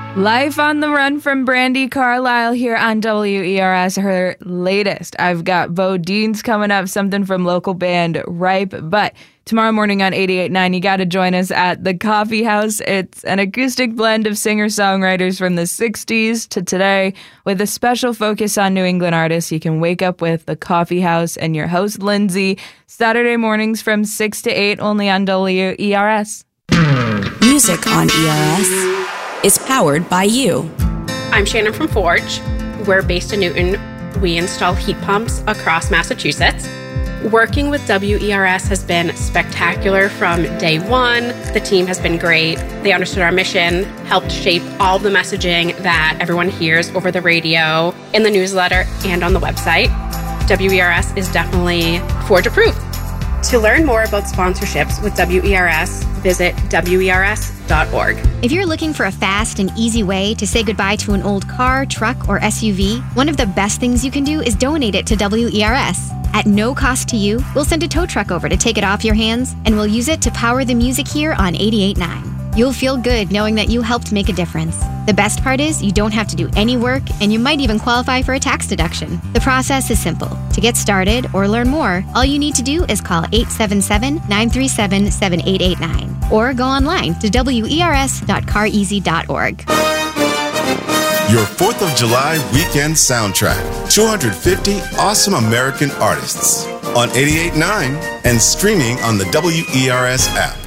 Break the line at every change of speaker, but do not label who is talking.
Life on the Run from Brandi Carlile here on WERS, her latest. I've got Bo Deans coming up, something from local band Ripe. But tomorrow morning on 88.9, you got to join us at the Coffee House. It's an acoustic blend of singer-songwriters from the 60s to today with a special focus on New England artists. You can wake up with the Coffee House and your host, Lindsay, Saturday mornings from 6 to 8, only on WERS.
Music on ERS is powered by you.
I'm Shannon from Forge. We're based in Newton. We install heat pumps across Massachusetts. Working with WERS has been spectacular from day one. The team has been great. They understood our mission, helped shape all the messaging that everyone hears over the radio, in the newsletter, and on the website. WERS is definitely Forge approved. To learn more about sponsorships with WERS, visit WERS.org.
If you're looking for a fast and easy way to say goodbye to an old car, truck, or SUV, one of the best things you can do is donate it to WERS. At no cost to you, we'll send a tow truck over to take it off your hands, and we'll use it to power the music here on 88.9. You'll feel good knowing that you helped make a difference. The best part is you don't have to do any work, and you might even qualify for a tax deduction. The process is simple. To get started or learn more, all you need to do is call 877-937-7889 or go online to wers.careasy.org.
Your 4th of July weekend soundtrack. 250 awesome American artists on 88.9 and streaming on the WERS app.